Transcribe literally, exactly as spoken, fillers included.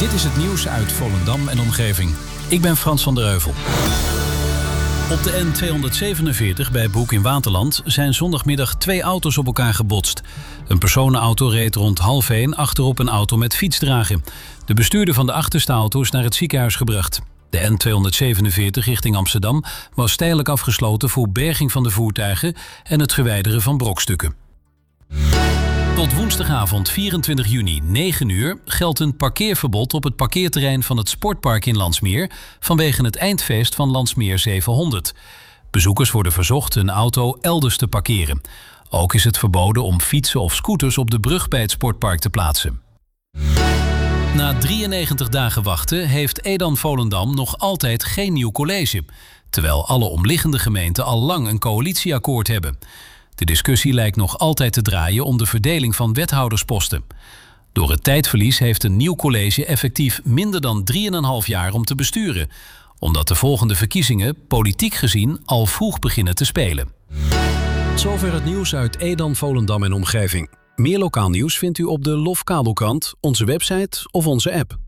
Dit is het nieuws uit Volendam en omgeving. Ik ben Frans van der Heuvel. Op de N tweehonderdzevenenveertig bij Broek in Waterland zijn zondagmiddag twee auto's op elkaar gebotst. Een personenauto reed rond half één achterop een auto met fietsdragen. De bestuurder van de achterste auto is naar het ziekenhuis gebracht. De N tweehonderdzevenenveertig richting Amsterdam was tijdelijk afgesloten voor berging van de voertuigen en het verwijderen van brokstukken. Tot woensdagavond vierentwintig juni negen uur geldt een parkeerverbod op het parkeerterrein van het Sportpark in Landsmeer vanwege het eindfeest van Landsmeer zevenhonderd. Bezoekers worden verzocht hun auto elders te parkeren. Ook is het verboden om fietsen of scooters op de brug bij het sportpark te plaatsen. Na drieënnegentig dagen wachten heeft Edam Volendam nog altijd geen nieuw college, terwijl alle omliggende gemeenten al lang een coalitieakkoord hebben. De discussie lijkt nog altijd te draaien om de verdeling van wethoudersposten. Door het tijdverlies heeft een nieuw college effectief minder dan drieënhalf jaar om te besturen, omdat de volgende verkiezingen politiek gezien al vroeg beginnen te spelen. Zover het nieuws uit Edam, Volendam en omgeving. Meer lokaal nieuws vindt u op de Lof Kabelkrant, onze website of onze app.